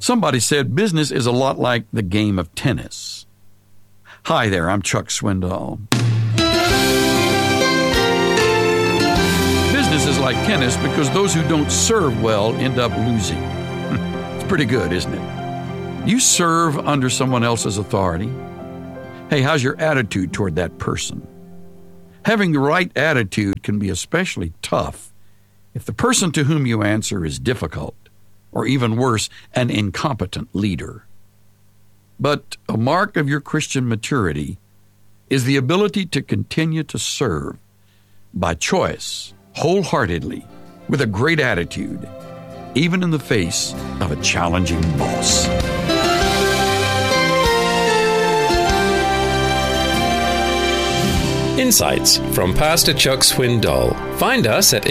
Somebody said business is a lot like the game of tennis. Hi there, I'm Chuck Swindoll. Business is like tennis because those who don't serve well end up losing. It's pretty good, isn't it? You serve under someone else's authority. Hey, how's your attitude toward that person? Having the right attitude can be especially tough if the person to whom you answer is difficult, or even worse, an incompetent leader. But a mark of your Christian maturity is the ability to continue to serve by choice, wholeheartedly, with a great attitude, even in the face of a challenging boss. Insights from Pastor Chuck Swindoll. Find us at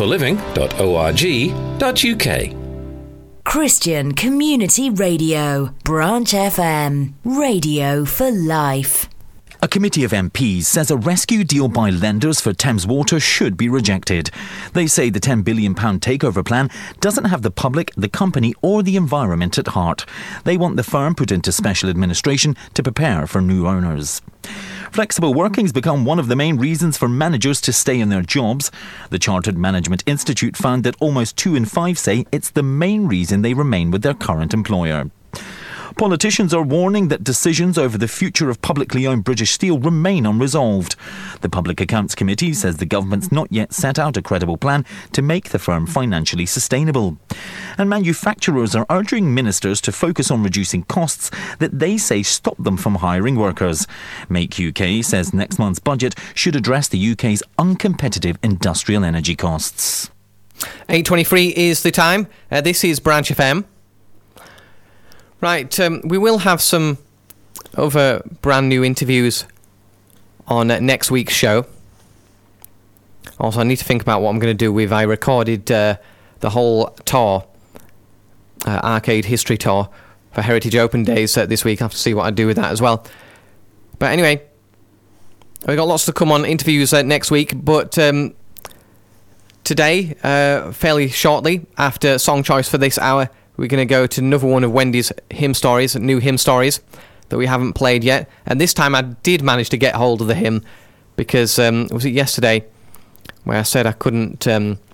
insightforliving.org.uk. Christian Community Radio, Branch FM, radio for life. A committee of MPs says a rescue deal by lenders for Thames Water should be rejected. They say the £10 billion takeover plan doesn't have the public, the company or the environment at heart. They want the firm put into special administration to prepare for new owners. Flexible working's become one of the main reasons for managers to stay in their jobs. The Chartered Management Institute found that almost 2 in 5 say it's the main reason they remain with their current employer. Politicians are warning that decisions over the future of publicly owned British Steel remain unresolved. The Public Accounts Committee says the government's not yet set out a credible plan to make the firm financially sustainable. And manufacturers are urging ministers to focus on reducing costs that they say stop them from hiring workers. Make UK says next month's budget should address the UK's uncompetitive industrial energy costs. 8:23 is the time. This is Branch FM. Right, we will have some other brand new interviews on next week's show. Also, I need to think about what I'm going to do with. I recorded the whole tour, Arcade History Tour, for Heritage Open Days this week. I have to see what I do with that as well. But anyway, we've got lots to come on interviews next week. But today, fairly shortly, after Song Choice for this hour, we're going to go to another one of Wendy's hymn stories, new hymn stories that we haven't played yet. And this time I did manage to get hold of the hymn because, was it yesterday where I said I couldn't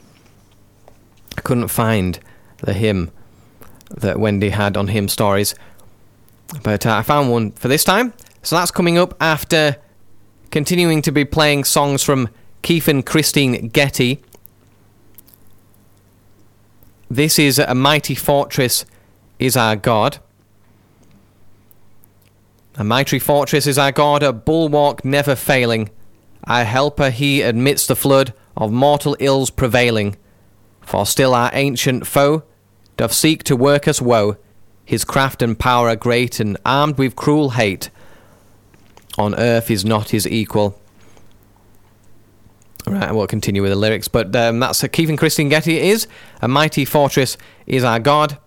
find the hymn that Wendy had on hymn stories. But I found one for this time. So that's coming up after continuing to be playing songs from Keith and Christine Getty. This is A Mighty Fortress is Our God. A mighty fortress is our God, a bulwark never failing. Our helper he amidst the flood of mortal ills prevailing. For still our ancient foe doth seek to work us woe. His craft and power are great, and armed with cruel hate. On earth is not his equal. Right, I won't continue with the lyrics, but that's Keith and Christine Getty. It is A Mighty Fortress is Our God.